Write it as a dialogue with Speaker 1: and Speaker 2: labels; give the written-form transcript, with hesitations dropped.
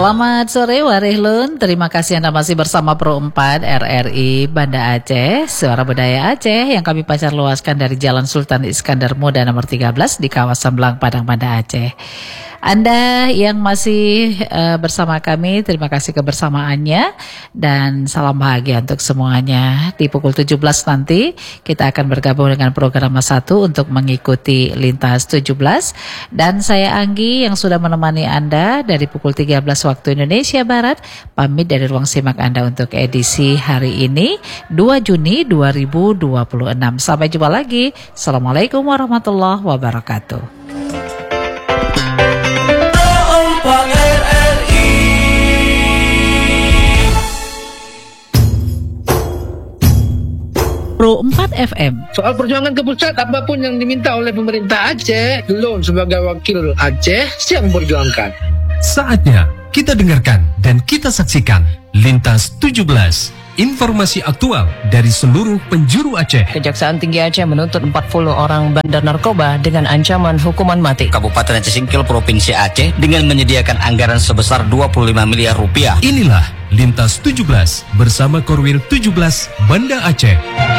Speaker 1: Selamat sore Warehlun, terima kasih Anda masih bersama Pro 4 RRI Banda Aceh, Suara Budaya Aceh yang kami pacar luaskan dari Jalan Sultan Iskandar Muda nomor 13 di kawasan Belang Padang, Banda Aceh. Anda yang masih bersama kami, terima kasih kebersamaannya dan salam bahagia untuk semuanya. Di pukul 17 nanti kita akan bergabung dengan program 1 untuk mengikuti Lintas 17 dan saya Anggi yang sudah menemani Anda dari pukul 13 waktu Indonesia Barat, pamit dari ruang simak Anda untuk edisi hari ini 2 Juni 2026. Sampai jumpa lagi. Assalamualaikum warahmatullahi wabarakatuh. Pro 4 FM.
Speaker 2: Soal perjuangan ke pusat, apapun yang diminta oleh pemerintah Aceh, Lun sebagai wakil Aceh siap memperjuangkan.
Speaker 3: Saatnya kita dengarkan dan kita saksikan Lintas 17. Informasi aktual dari seluruh penjuru Aceh.
Speaker 4: Kejaksaan Tinggi Aceh menuntut 40 orang bandar narkoba dengan ancaman hukuman mati.
Speaker 5: Kabupaten Aceh Singkil Provinsi Aceh dengan menyediakan anggaran sebesar 25 miliar rupiah.
Speaker 3: Inilah Lintas 17 bersama Korwil 17 Banda Aceh.